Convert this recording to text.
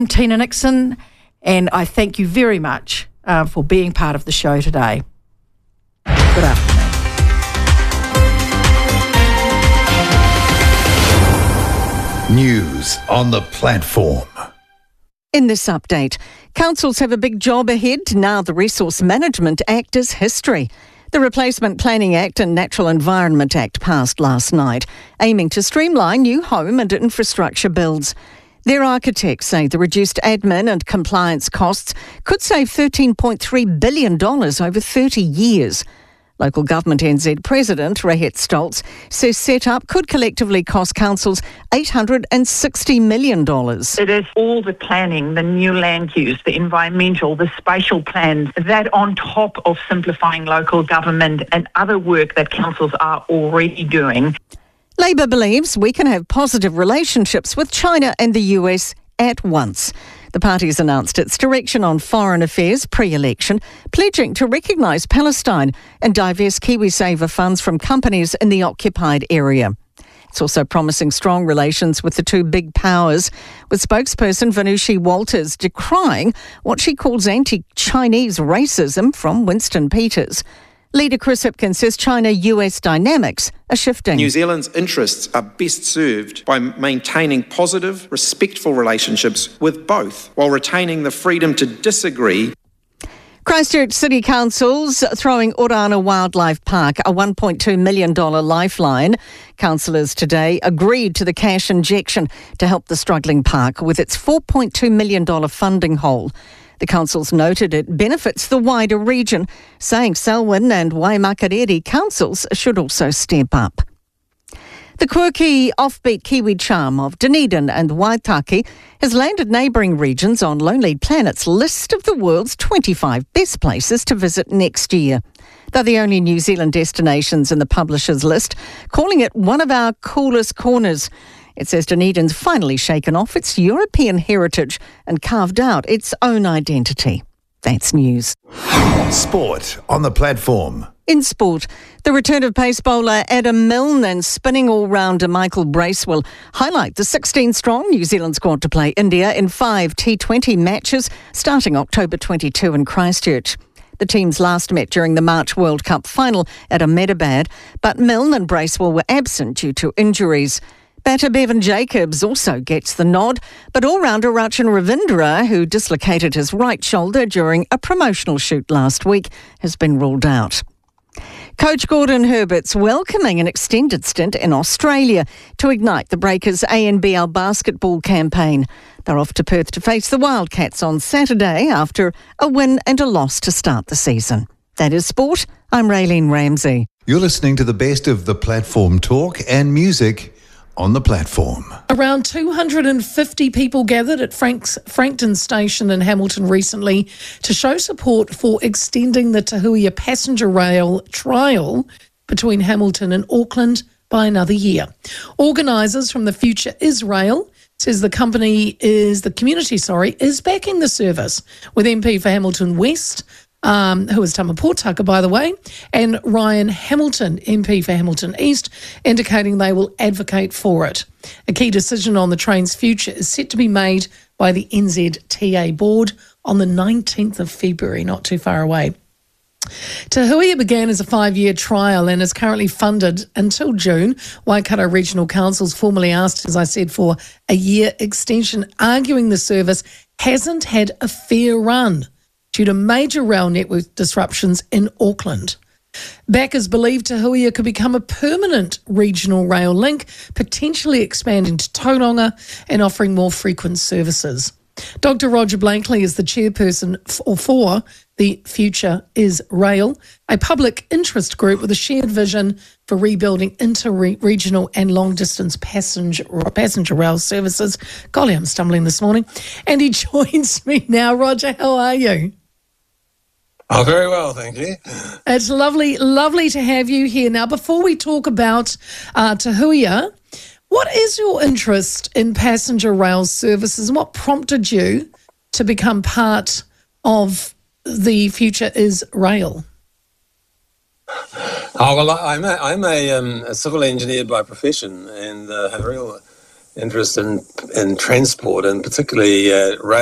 Tina Nixon, and I thank you very much for being part of the show today. Good afternoon. News on the platform. In this update, councils have a big job ahead now the Resource Management Act is history. The Replacement Planning Act and Natural Environment Act passed last night, aiming to streamline new home and infrastructure builds. Their architects say the reduced admin and compliance costs could save $13.3 billion over 30 years. Local Government NZ President Rehet Stoltz says set-up could collectively cost councils $860 million. It is all the planning, the new land use, the environmental, the spatial plans, that on top of simplifying local government and other work that councils are already doing. Labor believes we can have positive relationships with China and the US at once. The party's announced its direction on foreign affairs pre-election, pledging to recognise Palestine and divest KiwiSaver funds from companies in the occupied area. It's also promising strong relations with the two big powers, with spokesperson Vanushi Walters decrying what she calls anti-Chinese racism from Winston Peters. Leader Chris Hipkins says China-US dynamics are shifting. New Zealand's interests are best served by maintaining positive, respectful relationships with both, while retaining the freedom to disagree. Christchurch City Council's throwing Orana Wildlife Park a $1.2 million lifeline. Councillors today agreed to the cash injection to help the struggling park with its $4.2 million funding hole. The councils noted it benefits the wider region, saying Selwyn and Waimakariri councils should also step up. The quirky, offbeat Kiwi charm of Dunedin and Waitaki has landed neighbouring regions on Lonely Planet's list of the world's 25 best places to visit next year. They're the only New Zealand destinations in the publisher's list, calling it one of our coolest corners. It says Dunedin's finally shaken off its European heritage and carved out its own identity. That's news. Sport on the platform. In sport, the return of pace bowler Adam Milne and spinning all-rounder Michael Bracewell highlight the 16-strong New Zealand squad to play India in 5 T20 matches starting October 22 in Christchurch. The teams last met during the March World Cup final at Ahmedabad, but Milne and Bracewell were absent due to injuries. Batter Bevan Jacobs also gets the nod, but all-rounder Rachin Ravindra, who dislocated his right shoulder during a promotional shoot last week, has been ruled out. Coach Gordon Herbert's welcoming an extended stint in Australia to ignite the Breakers ANBL basketball campaign. They're off to Perth to face the Wildcats on Saturday after a win and a loss to start the season. That is sport. I'm Raylene Ramsey. You're listening to the best of the platform talk and music on the platform. Around 250 people gathered at Frankton Station in Hamilton recently to show support for extending the Tahuia passenger rail trial between Hamilton and Auckland by another year. Organisers from the Future Is Rail says the community is backing the service, with MP for Hamilton West, who is Tama Portaka, by the way, and Ryan Hamilton, MP for Hamilton East, indicating they will advocate for it. A key decision on the train's future is set to be made by the NZTA board on the 19th of February, not too far away. Tahuia began as a 5-year trial and is currently funded until June. Waikato Regional Council's formally asked, as I said, for a year extension, arguing the service hasn't had a fair run due to major rail network disruptions in Auckland. Backers believe Tahuia could become a permanent regional rail link, potentially expanding to Tauranga and offering more frequent services. Dr. Roger Blankley is the chairperson for the Future Is Rail, a public interest group with a shared vision for rebuilding inter-regional and long-distance passenger rail services. Golly, I'm stumbling this morning. And he joins me now. Roger, how are you? Oh, very well, thank you. It's lovely to have you here. Now, before we talk about Tahuia, what is your interest in passenger rail services and what prompted you to become part of the Future Is Rail? Oh, well, I'm a civil engineer by profession and have a real interest in transport, and particularly rail.